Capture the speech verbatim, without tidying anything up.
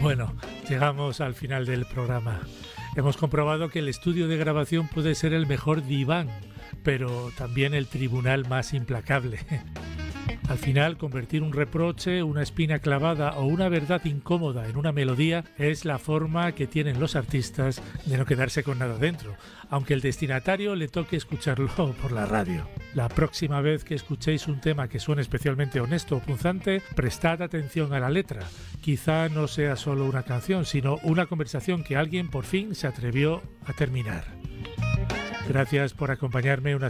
Bueno, llegamos al final del programa. Hemos comprobado que el estudio de grabación puede ser el mejor diván, pero también el tribunal más implacable. Al final, convertir un reproche, una espina clavada o una verdad incómoda en una melodía es la forma que tienen los artistas de no quedarse con nada dentro, aunque el destinatario le toque escucharlo por la radio. La próxima vez que escuchéis un tema que suene especialmente honesto o punzante, prestad atención a la letra. Quizá no sea solo una canción, sino una conversación que alguien por fin se atrevió a terminar. Gracias por acompañarme una